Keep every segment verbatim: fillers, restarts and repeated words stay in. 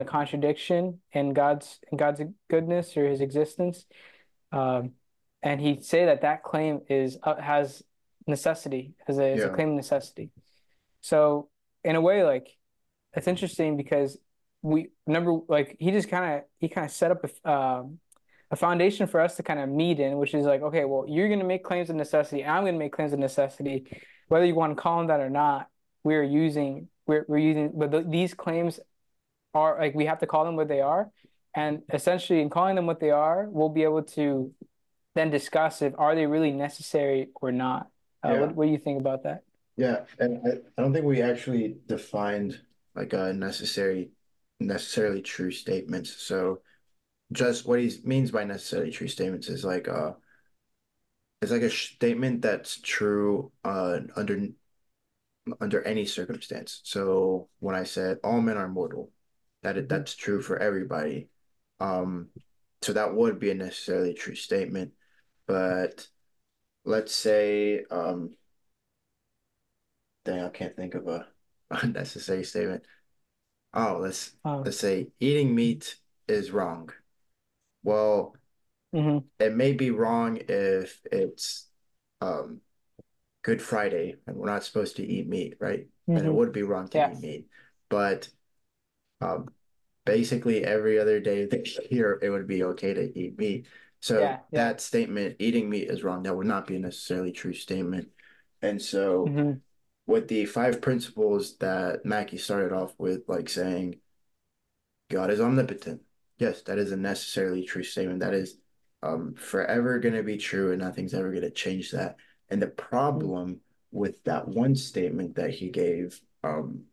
contradiction in God's in God's goodness or his existence. Um, and he'd say that that claim is uh, has necessity, as a, as a Yeah. claim of necessity. So in a way, like it's interesting because we number like he just kind of he kind of set up a um, a foundation for us to kind of meet in, which is like, okay, well, you're going to make claims of necessity, and I'm going to make claims of necessity, whether you want to call them that or not. We're using we're we're using, but the, these claims are like we have to call them what they are, and essentially in calling them what they are, we'll be able to then discuss if are they really necessary or not. Uh, Yeah. what what do you think about that? Yeah. And I, I don't think we actually defined like a necessary, necessarily true statements. So just what he means by necessarily true statements is like uh it's like a statement that's true uh under under any circumstance. So when I said all men are mortal, that it, Mm-hmm. that's true for everybody. Um, so that would be a necessarily true statement. But let's say, um, dang, I can't think of a unnecessary statement. Oh, let's Um, let's say eating meat is wrong. Well, mhm. it may be wrong if it's um Good Friday and we're not supposed to eat meat, right? Then it Hmm. would be wrong to Yeah, eat meat. But um, basically every other day of the year, it would be okay to eat meat. So yeah, yeah. that statement, eating meat is wrong, that would not be a necessarily true statement. And so Hmm. with the five principles that Mackie started off with, like saying God is omnipotent. Yes, that is a necessarily true statement. That is um, forever going to be true, and nothing's ever going to change that. And the problem with that one statement that he gave, um,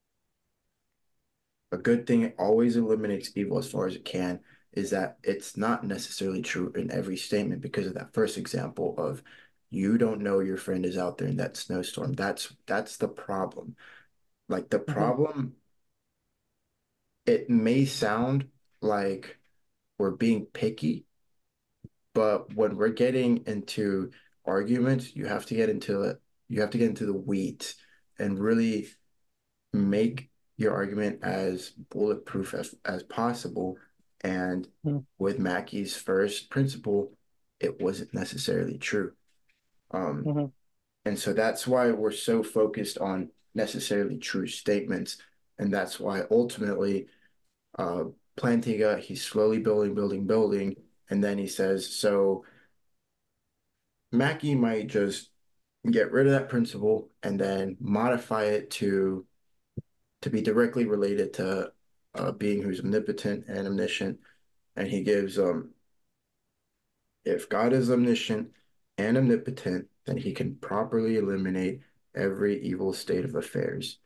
a good thing always eliminates evil as far as it can, is that it's not necessarily true in every statement because of that first example of you don't know your friend is out there in that snowstorm. That's that's the problem. Like the Hmm. problem, it may sound like we're being picky, but when we're getting into arguments, you have to get into it. You have to get into the weeds and really make your argument as bulletproof as, as possible. And with Mackey's first principle, it wasn't necessarily true. Um, Hmm. and so that's why we're so focused on necessarily true statements. And that's why ultimately, uh, Plantinga, he's slowly building, building, building. And then he says, so Mackey might just get rid of that principle and then modify it to to be directly related to a being who's omnipotent and omniscient. And he gives um if God is omniscient and omnipotent, then he can properly eliminate every evil state of affairs.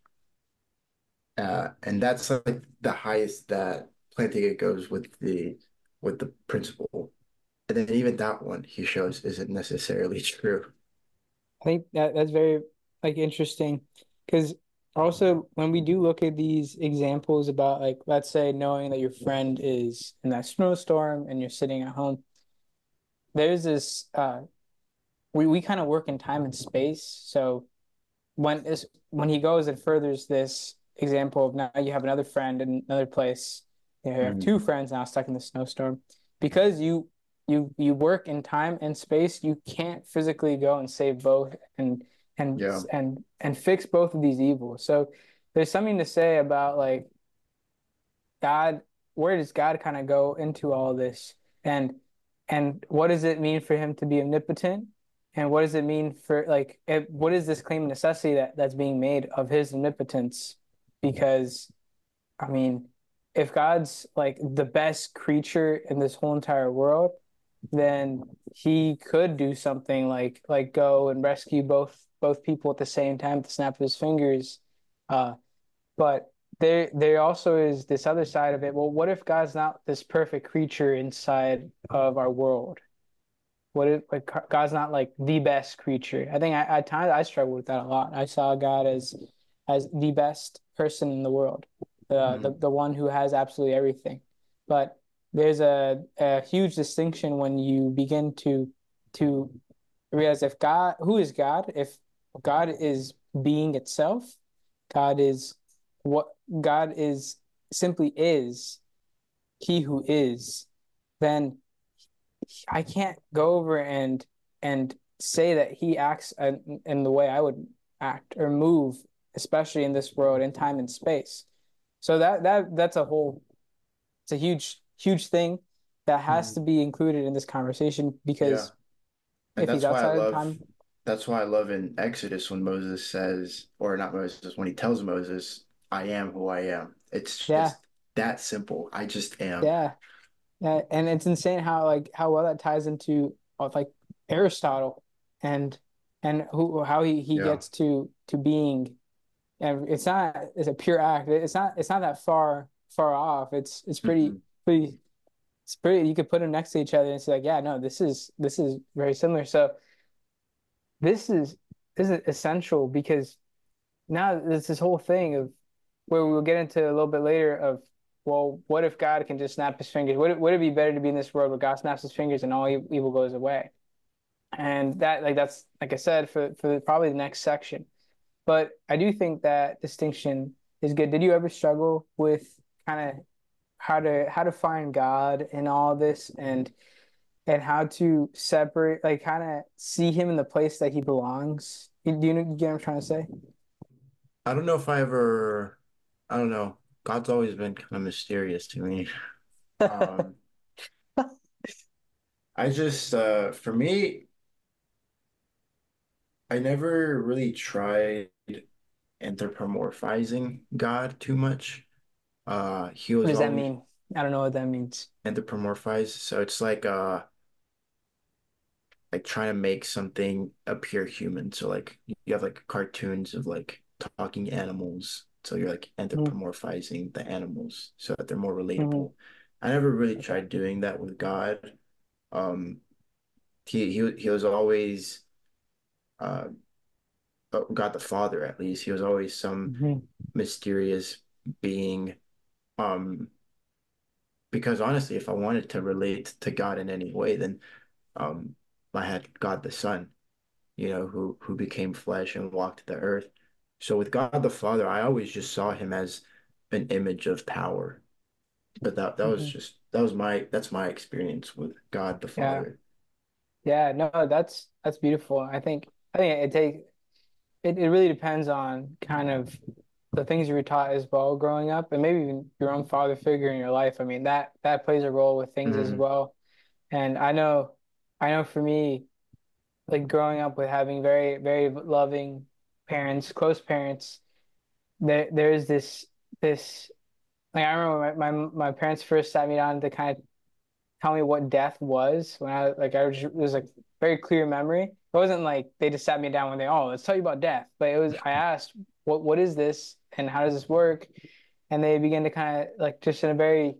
Uh, and that's like the highest that Plantinga goes with the with the principle. And then even that one he shows isn't necessarily true. I think that that's very like interesting because also when we do look at these examples about like let's say knowing that your friend is in that snowstorm and you're sitting at home, there's this uh we, we kind of work in time and space. So when is when he goes and furthers this example of now you have another friend in another place, you have Mhm. two friends now stuck in the snowstorm. Because you you you work in time and space, you can't physically go and save both and and Yeah. and and fix both of these evils. So there's something to say about like God, where does God kind of go into all this? And and what does it mean for him to be omnipotent? And what does it mean for like it, what is this claim of necessity that that's being made of his omnipotence? Because I mean, if God's like the best creature in this whole entire world, then he could do something like like go and rescue both both people at the same time at the snap of his fingers. Uh, but there there also is this other side of it. Well, what if God's not this perfect creature inside of our world? What if like God's not like the best creature? I think I, at times I struggled with that a lot. I saw God as as the best person in the world, the the, Mhm. the one who has absolutely everything. But there's a, a huge distinction when you begin to to realize if God, who is God? If God is being itself, God is what God is. simply is he who is, then I can't go over and and say that he acts in, in the way I would act or move, especially in this world in time and space. So that that that's a whole it's a huge huge thing that has to Mhm. be included in this conversation Yeah. because And if he's that's why I outside of love time, that's why I love in Exodus when Moses says, or not Moses, when he tells Moses, I am who I am. It's yeah, just that simple. I just am. yeah, yeah, and it's insane how like how well that ties into uh, like Aristotle and and who how he he Yeah. gets to to being. And it's not it's a pure act. It's not it's not that far far off. It's it's pretty Hmm. pretty it's pretty you could put them next to each other and say like, yeah, no, this is this is very similar. So this is this is essential because now there's this whole thing of where we'll get into a little bit later of, well, what if God can just snap his fingers? Would it would it be better to be in this world where God snaps his fingers and all evil goes away? And that like that's like I said for for probably the next section. But I do think that distinction is good. Did you ever struggle with kind of how to how to find God in all this and and how to separate, like kind of see him in the place that he belongs? You, do you, know, you get what I'm trying to say? I don't know if I ever, I don't know. God's always been kind of mysterious to me. Um, I just, uh, for me, I never really tried anthropomorphizing God too much. Uh, he What was does that always mean? I don't know what that means. anthropomorphized, so it's like uh, like trying to make something appear human. So like you have like cartoons of like talking animals, so you're like Mm-hmm. anthropomorphizing the animals so that they're more Mm-hmm. relatable. I never really Okay. tried doing that with God. Um, he he he was always uh uh, God the Father at least. He was always some Mm-hmm. mysterious being. Um, because honestly, if I wanted to relate to God in any way, then um, I had God the Son, you know, who who became flesh and walked the earth. So with God the Father, I always just saw him as an image of power. But that that was Mm-hmm. just that was my that's my experience with God the Yeah. Father. Yeah. No, that's that's beautiful. I think I think it takes it, it really depends on kind of the things you were taught as well growing up, and maybe even your own father figure in your life. I mean, that that plays a role with things as Mm, well. And I know, I know for me, like growing up with having very, very loving parents, close parents, there there's this this like I remember my, my my parents first sat me down to kind of tell me what death was when I like I was it was like very clear memory. It wasn't like they just sat me down when they, oh, let's tell you about death. But it was I asked, what what is this and how does this work? And they began to kind of like just in a very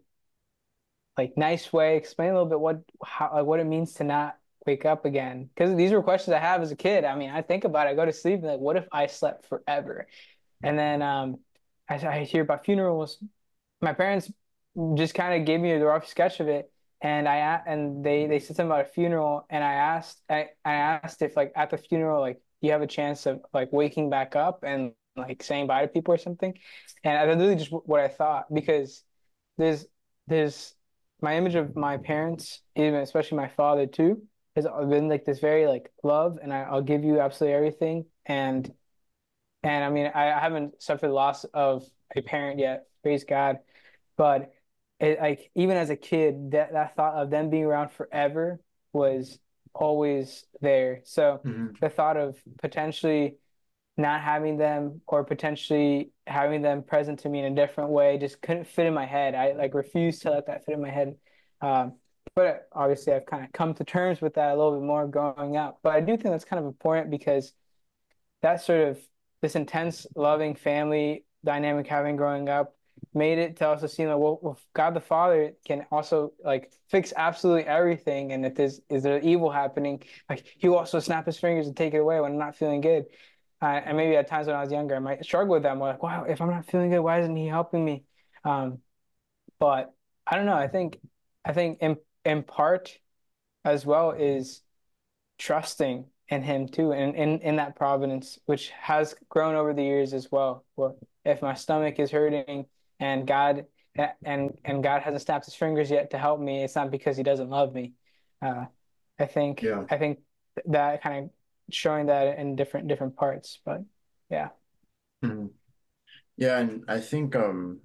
like nice way explain a little bit what how like what it means to not wake up again. Because these were questions I have as a kid. I mean, I think about it, I go to sleep and like, what if I slept forever? And then um I, I hear about funerals. My parents just kind of gave me a rough sketch of it, and I and they they said something about a funeral, and I asked I, I asked if like at the funeral like you have a chance of like waking back up and like saying bye to people or something, and that's really just what I thought because there's there's my image of my parents, even especially my father too, has been like this very like love, and I, I'll give you absolutely everything, and and I mean I, I haven't suffered the loss of a parent yet, praise God. But it, like even as a kid, that that thought of them being around forever was always there. So mhm. the thought of potentially not having them or potentially having them present to me in a different way just couldn't fit in my head. I like refused to let that fit in my head. Um, but obviously, I've kind of come to terms with that a little bit more growing up. But I do think that's kind of important because that sort of this intense, loving family dynamic having growing up made it to also seem like well, well, God the Father can also like fix absolutely everything, and if there's is there evil happening, like He will also snap His fingers and take it away when I'm not feeling good. Uh, and maybe at times when I was younger, I might struggle with that. I'm like, wow, if I'm not feeling good, why isn't He helping me? Um, but I don't know. I think I think in in part as well is trusting in him too and in, in that providence which has grown over the years as well where if my stomach is hurting and God and and God hasn't snapped his fingers yet to help me, it's not because he doesn't love me. Uh, I think Yeah. I think that kind of showing that in different different parts, but yeah, Mhm. Yeah, and I think um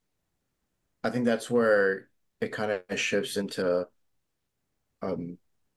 I think that's where it kind of shifts into um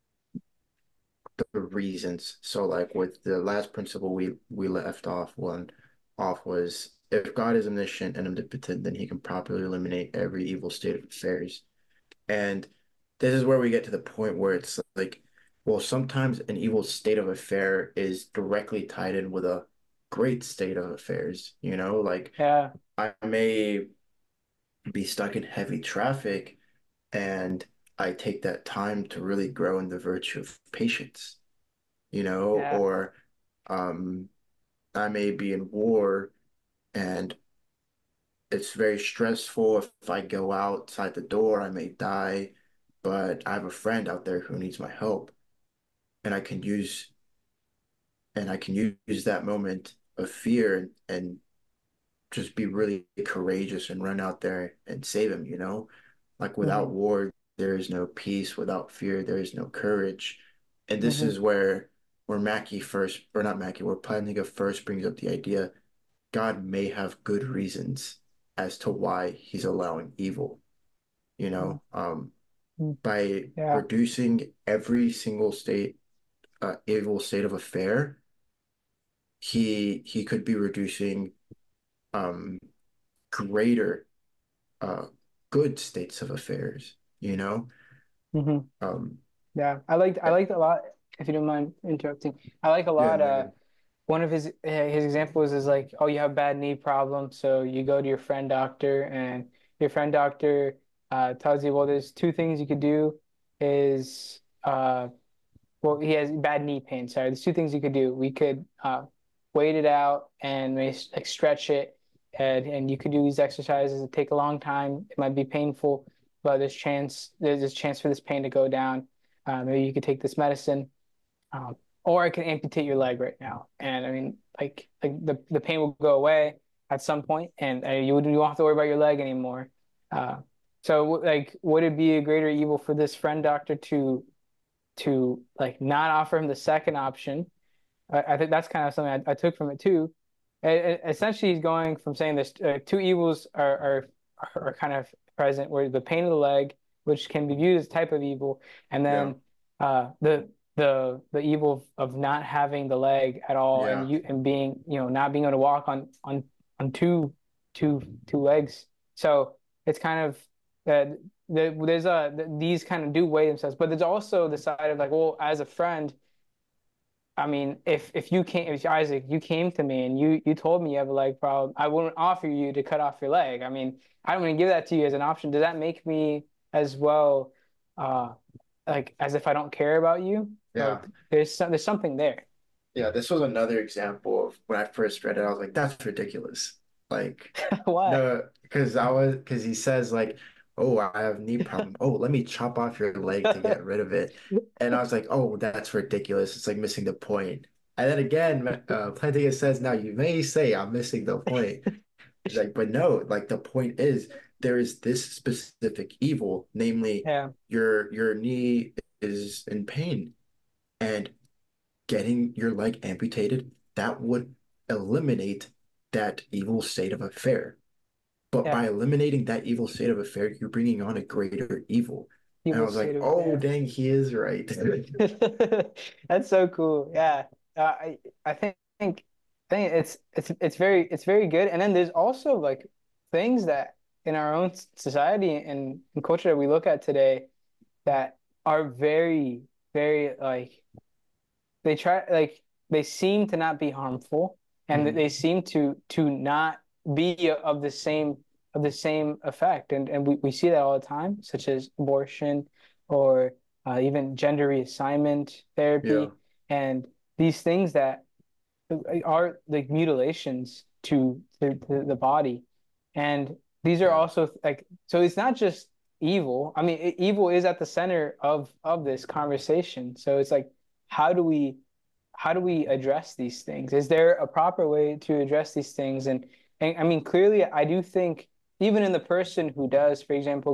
the reasons. So like with the last principle we we left off one off was if God is omniscient and omnipotent, then he can properly eliminate every evil state of affairs. And this is where we get to the point where it's like, well, sometimes an evil state of affair is directly tied in with a great state of affairs, you know, like yeah, I may be stuck in heavy traffic and I take that time to really grow in the virtue of patience, you know, yeah, or um, I may be in war and it's very stressful. If I go outside the door, I may die, but I have a friend out there who needs my help, and I can use and I can use that moment of fear and, and just be really courageous and run out there and save him, you know? Like without hmm war, there is no peace. Without fear, there is no courage. And this hmm is where where Mackie first, or not Mackie, where Plantinga first brings up the idea God may have good reasons as to why he's allowing evil, you know, um, by yeah, reducing every single state, uh, evil state of affair, he he could be reducing um, greater uh, good states of affairs, you know? hmm Um, yeah. I liked I eh, liked a lot. If you don't mind interrupting, I like a yeah, lot. no, Uh, good. one of his eh, his examples is like, oh, you have bad knee problem, so you go to your friend doctor, and your friend doctor uh, tells you, well, there's two things you could do. Is uh, well, he has bad knee pain. Sorry, there's two things you could do. We could uh, wait it out and maybe like stretch it, and and you could do these exercises. It take a long time. It might be painful, but there's chance there's a chance for this pain to go down. Uh, maybe you could take this medicine, um, or I can amputate your leg right now. And I mean, like like the the pain will go away at some point, and uh, you you won't have to worry about your leg anymore. Uh, so like, would it be a greater evil for this friend doctor to to like not offer him the second option? I, I think that's kind of something I, I took from it too. E- essentially, he's going from saying this uh, two evils are, are are kind of present, where the pain of the leg, which can be viewed as a type of evil, and Yeah, then uh, the the the evil of not having the leg at all, and yeah, you and being you know not being able to walk on on on two two two legs. So it's kind of that the, there's a these kind of do weigh themselves, but there's also the side of like, well, as a friend, I mean, if if you came, if Isaac, you came to me and you you told me you have a leg problem, I wouldn't offer you to cut off your leg. I mean, I don't want to give that to you as an option. Does that make me as well, uh, like as if I don't care about you? yeah. Like there's some, there's something there. Yeah, this was another example of when I first read it, I was like, that's ridiculous. Like, Why? no, because I was, because he says, like, oh, I have knee problem. Oh, let me chop off your leg to get rid of it. And I was like, oh, that's ridiculous. It's like missing the point. And then again, uh, Plantinga says, now you may say I'm missing the point. He's like, but no, like the point is there is this specific evil, namely Yeah, your your knee is in pain. And getting your leg amputated, that would eliminate that evil state of affair. But yeah. by eliminating that evil state of affair, you're bringing on a greater evil. And I Evil was state like, of oh, affair. dang, he is right. That's so cool. Yeah. Uh, I I think think I think it's it's it's very it's very good. And then there's also like things that in our own society and, and culture that we look at today that are very, very like they try like they seem to not be harmful, and Mhm. they seem to to not be of the same of the same effect, and and we, we see that all the time, such as abortion or uh, even gender reassignment Yeah, therapy, and these things that are like mutilations to the, the, the body, and these are yeah, also like, so it's not just evil. I mean, e- evil is at the center of of this conversation. So it's like, how do we how do we address these things? Is there a proper way to address these things? And and I mean, clearly, I do think. even in the person who does, for example,